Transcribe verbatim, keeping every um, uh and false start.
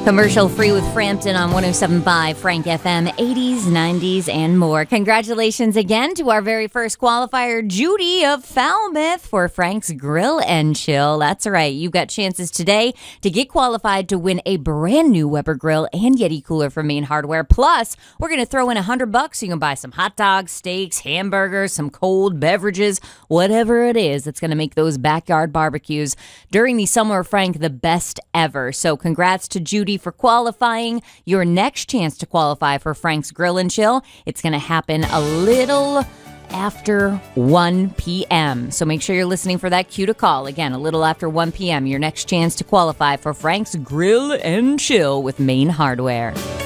Commercial free with Frampton on one oh seven point five Frank F M, eighties, nineties, and more. Congratulations again to our very first qualifier, Judy of Falmouth, for Frank's Grill and Chill. That's right. You've got chances today to get qualified to win a brand new Weber grill and Yeti cooler from Main Hardware. Plus, we're going to throw in a hundred bucks so you can buy some hot dogs, steaks, hamburgers, some cold beverages, whatever it is that's going to make those backyard barbecues during the Summer of Frank the best ever. So congrats to Judy for qualifying. Your next chance to qualify for Frank's Grill and Chill, it's going to happen a little after one p.m. So make sure you're listening for that cue to call. Again, a little after one p.m. Your next chance to qualify for Frank's Grill and Chill with Main Hardware.